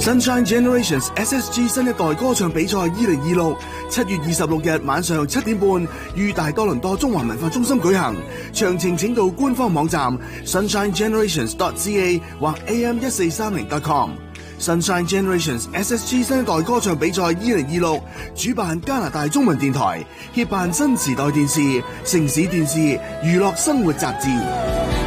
Sunshine Generations SSG 新一代歌唱比賽2026 7月26日晚上7點半於大多倫多中華文化中心舉行，詳情請到官方網站 sunshinegenerations.ca 或 am1430.com。Sunshine Generations SSG 新一代歌唱比賽2026主辦加拿大中文電台，協辦新時代電視、城市電視、娛樂生活雜誌。